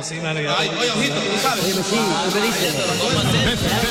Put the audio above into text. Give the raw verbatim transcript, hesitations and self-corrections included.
sí, me alegra. Ay, oye, ojito, tú sabes. Oye, sí, tú me dices.